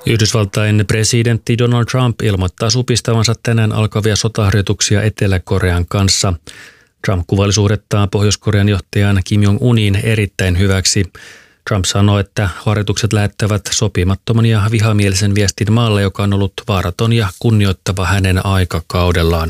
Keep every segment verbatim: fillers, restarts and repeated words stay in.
Yhdysvaltain presidentti Donald Trump ilmoittaa supistavansa tänään alkavia sotaharjoituksia Etelä-Korean kanssa. Trump kuvaili suhdettaan Pohjois-Korean johtajan Kim Jong-uniin erittäin hyväksi. Trump sanoi, että harjoitukset lähettävät sopimattoman ja vihamielisen viestin maalle, joka on ollut vaaraton ja kunnioittava hänen aikakaudellaan.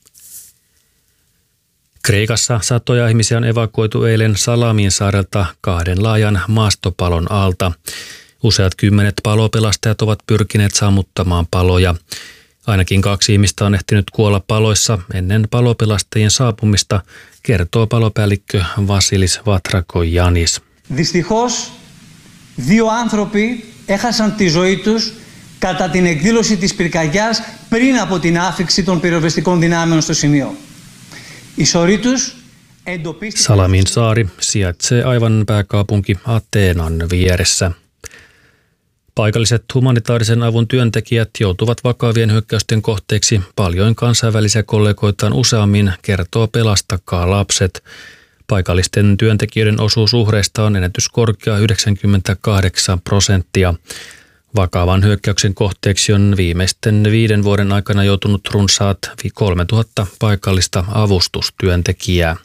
Kreikassa satoja ihmisiä on evakuoitu eilen Salamin saarelta kahden laajan maastopalon alta. Useat kymmenet palopelastajat ovat pyrkineet sammuttamaan paloja. Ainakin kaksi ihmistä on ehtinyt kuolla paloissa ennen palopelastajien saapumista, kertoo palopäällikkö Vasilis Vatrakoyannis. Δυστυχώς, δύο άνθρωποι έχασαν τη ζωή τους κατά την εκδήλωση της πυρκαγιάς πριν από την άφιξη των πυροσβεστικών δυνάμεων στο σημείο. Η σωρή τους εντοπίστηκε... Salamin saari sijaitsee aivan pääkaupunki Ateenan vieressä. Paikalliset humanitaarisen avun työntekijät joutuvat vakavien hyökkäysten kohteeksi paljon kansainvälisiä kollegoitaan useammin, kertoo Pelastakaa lapset. Paikallisten työntekijöiden osuus uhreista on ennätyskorkea yhdeksänkymmentäkahdeksan prosenttia. Vakavan hyökkäyksen kohteeksi on viimeisten viiden vuoden aikana joutunut runsaat kolmetuhatta paikallista avustustyöntekijää.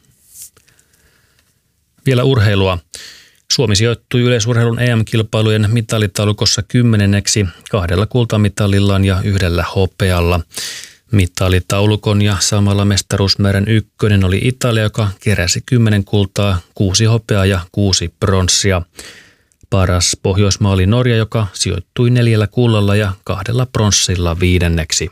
Vielä urheilua. Suomi sijoittui yleisurheilun E M-kilpailujen mitalitaulukossa kymmenenneksi kahdella kultamitalillaan ja yhdellä hopealla. Mitalitaulukon ja samalla mestaruusmäärän ykkönen oli Italia, joka keräsi kymmenen kultaa, kuusi hopeaa ja kuusi pronssia. Paras Pohjoismaa oli Norja, joka sijoittui neljällä kullalla ja kahdella pronssilla viidenneksi.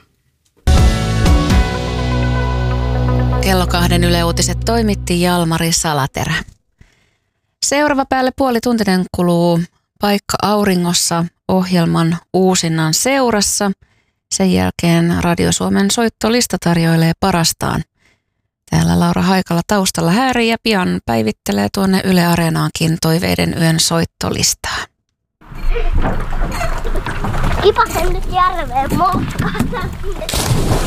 Kello kahden Yle Uutiset toimitti Jalmari Salaterä. Seuraava päälle puoli tuntinen kuluu Paikka auringossa -ohjelman uusinnan seurassa. Sen jälkeen Radio Suomen soittolista tarjoilee parastaan. Täällä Laura Haikala taustalla häärii ja pian päivittelee tuonne Yle Areenaankin toiveiden yön soittolistaa. Kipasen nyt järveen moskaan.